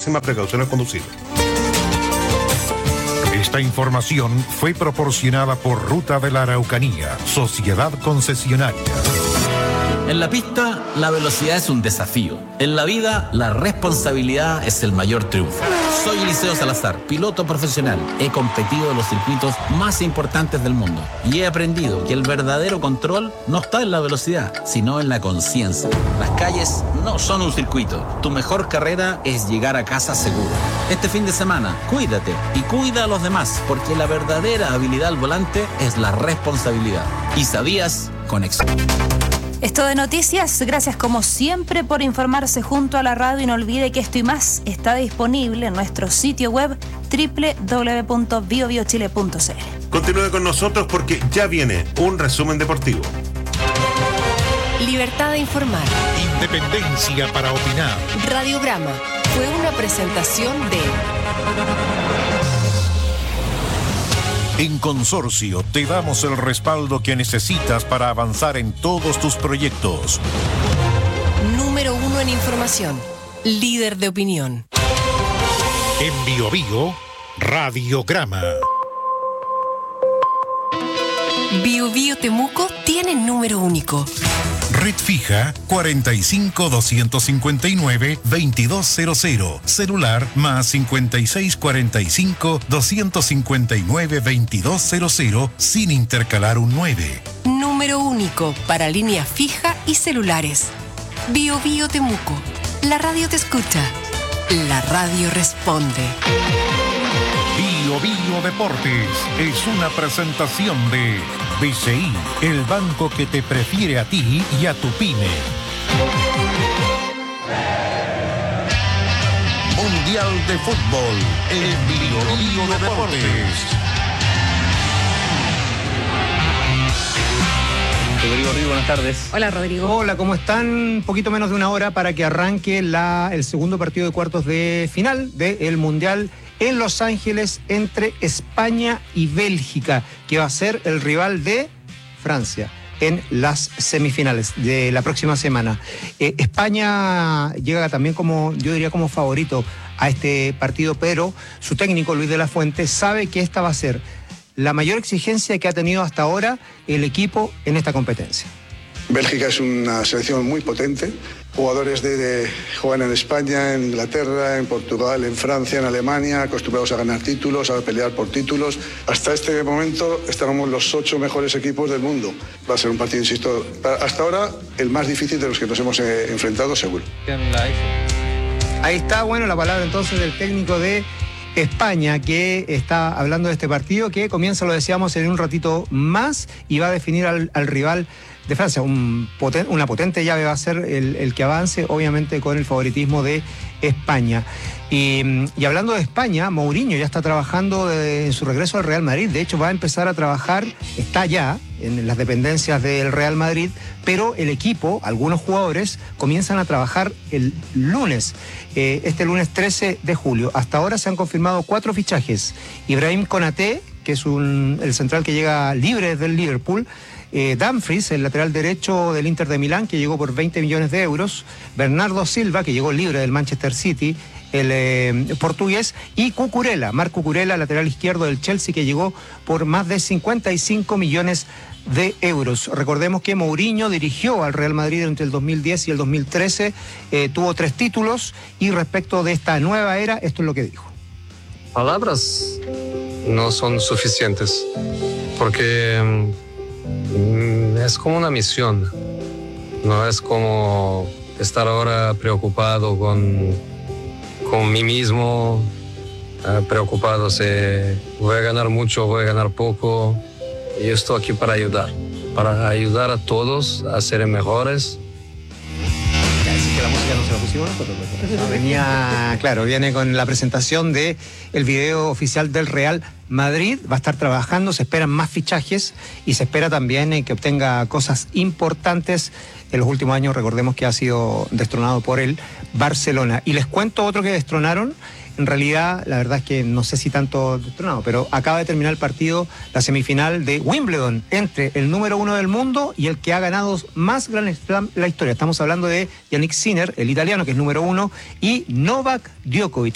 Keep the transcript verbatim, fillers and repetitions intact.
máxima precaución al conducir. Esta información fue proporcionada por Ruta de la Araucanía, Sociedad Concesionaria. En la pista, la velocidad es un desafío. En la vida, la responsabilidad es el mayor triunfo. Soy Eliseo Salazar, piloto profesional. He competido en los circuitos más importantes del mundo y he aprendido que el verdadero control no está en la velocidad, sino en la conciencia. Las calles no son un circuito. Tu mejor carrera es llegar a casa seguro. Este fin de semana, cuídate y cuida a los demás, porque la verdadera habilidad al volante es la responsabilidad. ¿Y sabías? Conexión. Esto de noticias, gracias como siempre por informarse junto a la radio y no olvide que esto y más está disponible en nuestro sitio web doble u doble u doble u punto bio bio chile punto c l. Continúe con nosotros porque ya viene un resumen deportivo. Libertad de informar. Independencia para opinar. Radiograma fue una presentación de... En Consorcio te damos el respaldo que necesitas para avanzar en todos tus proyectos. Número uno en información. Líder de opinión. En Bio Bio, Radiograma. Bio Bio Temuco tiene número único. Red fija cuatro cinco, dos cinco nueve, dos dos cero cero. Celular más cinco seis cuatro cinco, dos cinco nueve, dos dos cero cero sin intercalar un nueve. Número único para línea fija y celulares. Bio Bio Temuco. La radio te escucha. La radio responde. Bio Bio Deportes es una presentación de B C I, el banco que te prefiere a ti y a tu pyme. Mundial de Fútbol en Bio Bio Deportes. Rodrigo Río, buenas tardes. Hola, Rodrigo. Hola, ¿cómo están? Un poquito menos de una hora para que arranque la, el segundo partido de cuartos de final del Mundial en Los Ángeles entre España y Bélgica, que va a ser el rival de Francia en las semifinales de la próxima semana. Eh, España llega también como, yo diría como favorito a este partido, pero su técnico, Luis de la Fuente, sabe que esta va a ser la mayor exigencia que ha tenido hasta ahora el equipo en esta competencia. Bélgica es una selección muy potente, jugadores de, de juegan en España, en Inglaterra, en Portugal, en Francia, en Alemania, acostumbrados a ganar títulos, a pelear por títulos. Hasta este momento estábamos los ocho mejores equipos del mundo. Va a ser un partido, insisto, hasta ahora el más difícil de los que nos hemos eh, enfrentado, seguro. Ahí está, bueno, la palabra entonces del técnico de España, que está hablando de este partido, que comienza, lo decíamos, en un ratito más y va a definir al, al rival de Francia. Un poten, una potente llave va a ser el, el que avance, obviamente con el favoritismo de España. Y, y hablando de España, Mourinho ya está trabajando de, en su regreso al Real Madrid. De hecho, va a empezar a trabajar, está ya en las dependencias del Real Madrid, pero el equipo, algunos jugadores, comienzan a trabajar el lunes, eh, este lunes trece de julio. Hasta ahora se han confirmado cuatro fichajes. Ibrahim Konaté, que es un, el central que llega libre desde el Liverpool. Eh, Dumfries, el lateral derecho del Inter de Milán, que llegó por veinte millones de euros. Bernardo Silva, que llegó libre del Manchester City, el eh, portugués. Y Cucurella, Marc Cucurella, lateral izquierdo del Chelsea, que llegó por más de cincuenta y cinco millones de euros. Recordemos que Mourinho dirigió al Real Madrid entre el dos mil diez y el dos mil trece, eh, tuvo tres títulos, y respecto de esta nueva era, esto es lo que dijo. Palabras no son suficientes, porque mm, es como una misión, no es como estar ahora preocupado con, con mí mismo, eh, preocupado si voy a ganar mucho, voy a ganar poco. Yo estoy aquí para ayudar, para ayudar a todos a ser mejores. Así que la música no se la pusimos nosotros. No, venía, claro, viene con la presentación de el video oficial del Real Madrid. Va a estar trabajando, se esperan más fichajes y se espera también eh, que obtenga cosas importantes. En los últimos años, recordemos que ha sido destronado por el Barcelona. Y les cuento otro que destronaron. En realidad, la verdad es que no sé si tanto destronado, pero acaba de terminar el partido, la semifinal de Wimbledon, entre el número uno del mundo y el que ha ganado más Grand Slam en la historia. Estamos hablando de Yannick Sinner, el italiano, que es número uno, y Novak Djokovic.